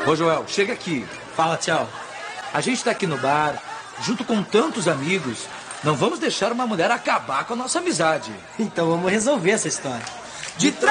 Ô, Joel, chega aqui. Fala, tchau. A gente tá aqui no bar, junto com tantos amigos. Não vamos deixar uma mulher acabar com a nossa amizade. Então vamos resolver essa história. De trás